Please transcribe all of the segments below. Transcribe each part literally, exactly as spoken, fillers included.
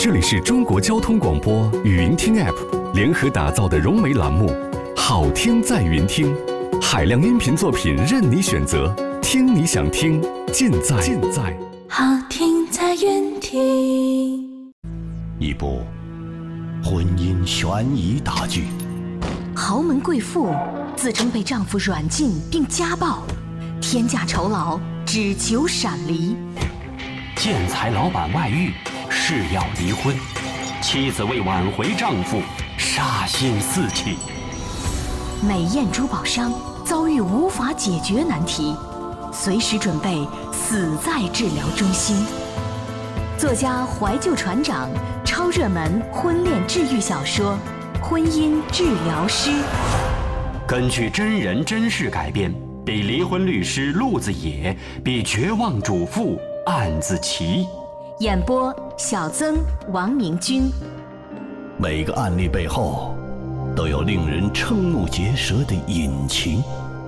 这里是中国交通广播语音听 App 联合打造的融媒栏目《好听在云听》，海量音频作品任你选择，听你想听，尽在尽在好听在云听。 一部婚姻悬疑大剧， 豪门贵妇自称被丈夫软禁并家暴，天价酬劳只求闪离。 建材老板外遇，誓要离婚，妻子为挽回丈夫，杀心四起。 美艳珠宝商遭遇无法解决难题，随时准备死在治疗中心。作家怀旧船长超热门婚恋治愈小说《婚姻治疗师》， 根据真人真事改编，比离婚律师陆子野，比绝望主妇案子奇。 演播小曾、王明君。 每个案例背后都有令人瞠目结舌的隐情。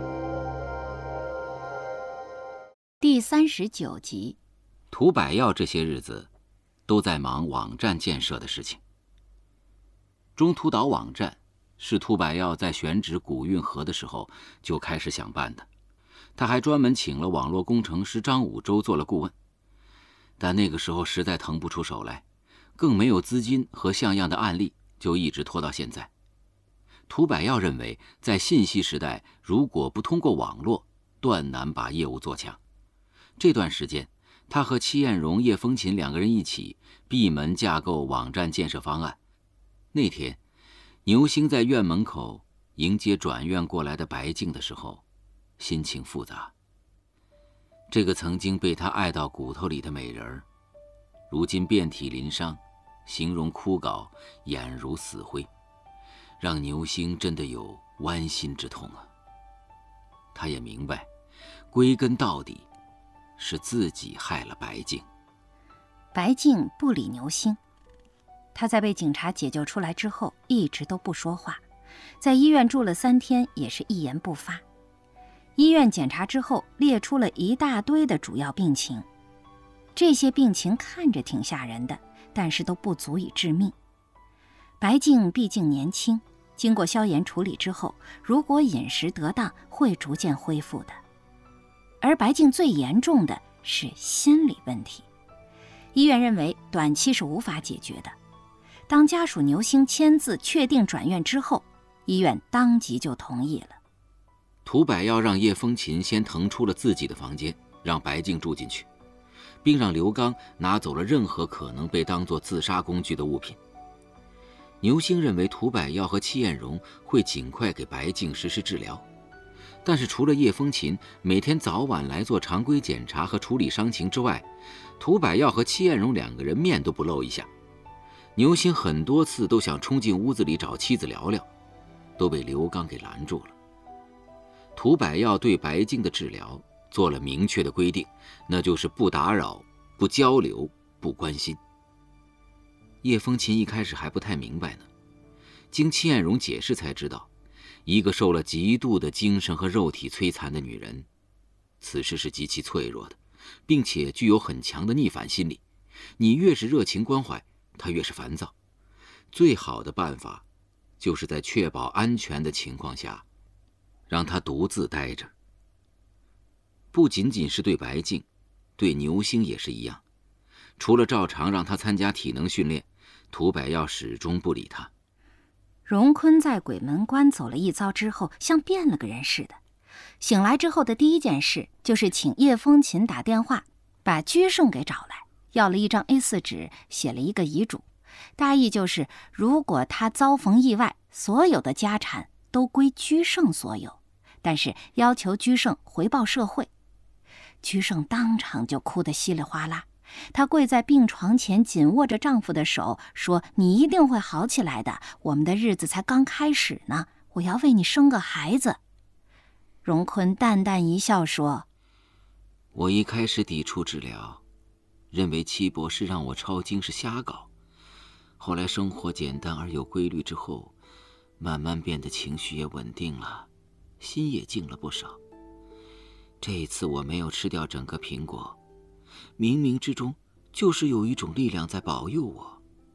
第三十九集。 涂百耀这些日子都在忙网站建设的事情。中途岛网站是涂百耀在选址古运河的时候就开始想办的，他还专门请了网络工程师张武洲做了顾问，但那个时候实在腾不出手来，更没有资金和像样的案例，就一直拖到现在。涂百耀认为，在信息时代，如果不通过网络，断难把业务做强。这段时间，他和戚艳荣、叶风琴两个人一起闭门架构网站建设方案。那天，牛星在院门口迎接转院过来的白净的时候，心情复杂。这个曾经被他爱到骨头里的美人儿，如今遍体鳞伤，形容枯槁，眼如死灰，让牛星真的有剜心之痛啊。他也明白，归根到底是自己害了白净。 白净不理牛星，他在被警察解救出来之后一直都不说话，在医院住了三天也是一言不发。医院检查之后列出了一大堆的主要病情，这些病情看着挺吓人的，但是都不足以致命。白净毕竟年轻，经过消炎处理之后，如果饮食得当会逐渐恢复的。而白净最严重的是心理问题，医院认为短期是无法解决的。当家属牛星签字确定转院之后，医院当即就同意了。 涂百耀让叶风琴先腾出了自己的房间，让白净住进去，并让刘刚拿走了任何可能被当作自杀工具的物品。牛星认为涂百耀和戚艳荣会尽快给白净实施治疗，但是除了叶风琴每天早晚来做常规检查和处理伤情之外，涂百耀和戚艳荣两个人面都不露一下。牛星很多次都想冲进屋子里找妻子聊聊，都被刘刚给拦住了。涂百耀对白净的治疗做了明确的规定，那就是不打扰、不交流、不关心。叶风琴一开始还不太明白呢，经戚艳荣解释才知道，一个受了极度的精神和肉体摧残的女人，此时是极其脆弱的，并且具有很强的逆反心理。你越是热情关怀，她越是烦躁。最好的办法，就是在确保安全的情况下，让她独自待着。不仅仅是对白净，对牛星也是一样。除了照常让她参加体能训练，涂百耀始终不理她。 荣坤在鬼门关走了一遭之后，像变了个人似的。醒来之后的第一件事就是请叶风琴打电话，把居胜给找来，要了一张 A 四 纸，写了一个遗嘱，大意就是如果他遭逢意外，所有的家产都归居胜所有，但是要求居胜回报社会。居胜当场就哭得稀里哗啦，她跪在病床前，紧握着丈夫的手，说：“你一定会好起来的，我们的日子才刚开始呢，我要为你生个孩子。”荣坤淡淡一笑说：“ 我一开始抵触治疗，认为戚博士让我抄经是瞎搞，后来生活简单而有规律之后，慢慢变得情绪也稳定了，心也静了不少。这一次我没有吃掉整个苹果，冥冥之中就是有一种力量在保佑我，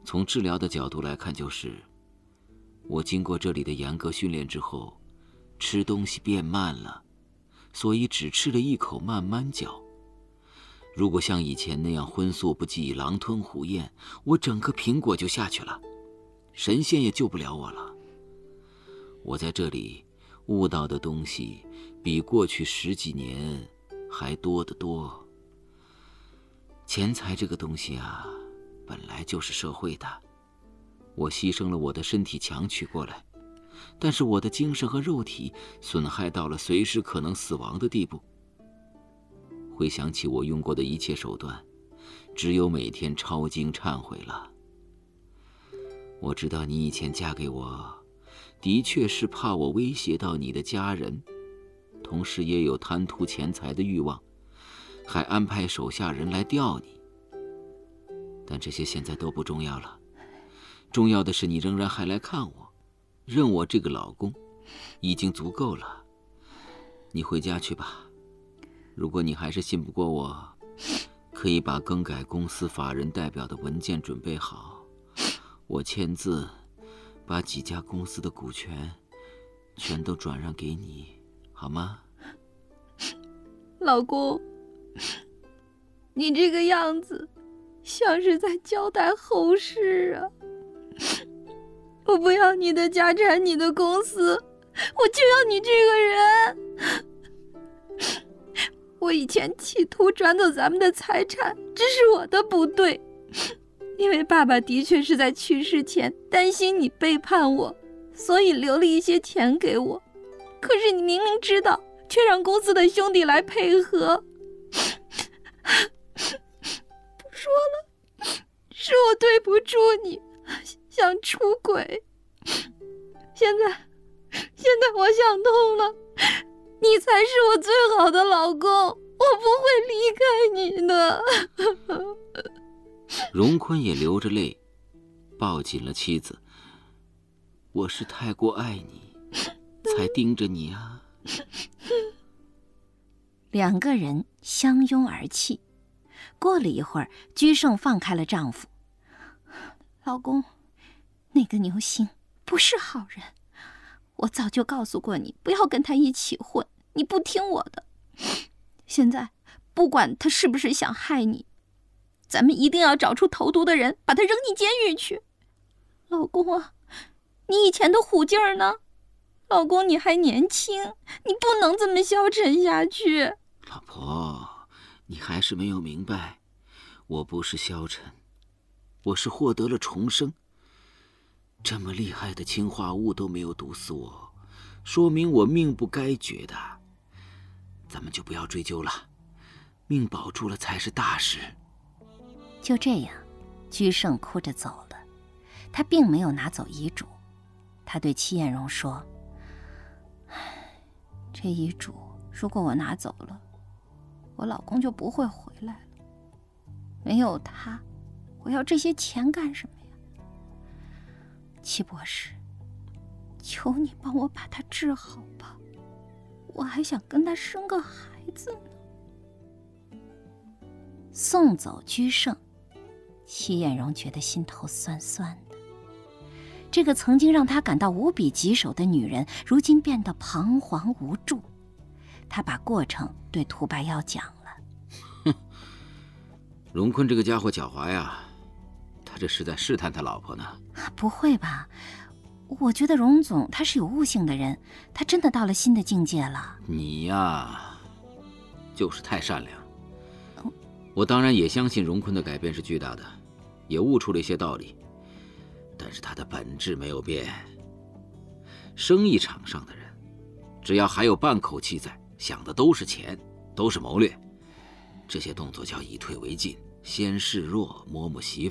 从治疗的角度来看，就是我经过这里的严格训练之后，吃东西变慢了，所以只吃了一口慢慢嚼。如果像以前那样荤素不忌、狼吞虎咽，我整个苹果就下去了，神仙也救不了我了。我在这里悟到的东西比过去十几年还多得多。钱财这个东西啊，本来就是社会的，我牺牲了我的身体强取过来，但是我的精神和肉体损害到了随时可能死亡的地步。回想起我用过的一切手段，只有每天抄经忏悔了。我知道你以前嫁给我，的确是怕我威胁到你的家人，同时也有贪图钱财的欲望，还安排手下人来吊你。但这些现在都不重要了，重要的是你仍然还来看我，认我这个老公，已经足够了。你回家去吧。如果你还是信不过我，可以把更改公司法人代表的文件准备好，我签字，把几家公司的股权全都转让给你，好吗？ 老公，你这个样子像是在交代后事啊！我不要你的家产，你的公司，我就要你这个人。我以前企图转走咱们的财产，这是我的不对，因为爸爸的确是在去世前担心你背叛我，所以留了一些钱给我。可是你明明知道，却让公司的兄弟来配合。不说了，是我对不住你，想出轨。现在，现在我想通了，你才是我最好的老公，我不会离开你的。 荣坤也流着泪，抱紧了妻子。我是太过爱你，才盯着你啊。 两个人相拥而泣。过了一会儿，居胜放开了丈夫。老公，那个牛星不是好人，我早就告诉过你，不要跟他一起混，你不听我的。现在不管他是不是想害你，咱们一定要找出投毒的人，把他扔进监狱去。老公啊，你以前的虎劲儿呢？老公，你还年轻，你不能这么消沉下去。 老婆，你还是没有明白，我不是消沉，我是获得了重生。这么厉害的氰化物都没有毒死我，说明我命不该绝的。咱们就不要追究了，命保住了才是大事。 就这样，居胜哭着走了。他并没有拿走遗嘱，他对戚艳荣说：这遗嘱如果我拿走了，我老公就不会回来了。没有他，我要这些钱干什么呀？戚博士，求你帮我把他治好吧，我还想跟他生个孩子呢。送走居胜，戚艳荣觉得心头酸酸的。这个曾经让她感到无比棘手的女人，如今变得彷徨无助。她把过程对涂白药讲了。 哼，荣坤这个家伙狡猾呀，他这是在试探他老婆呢。 不会吧？我觉得荣总他是有悟性的人，他真的到了新的境界了。 你呀，就是太善良。我当然也相信荣坤的改变是巨大的，也悟出了一些道理，但是他的本质没有变。生意场上的人，只要还有半口气在，想的都是钱，都是谋略。这些动作叫以退为进，先示弱，摸摸媳妇。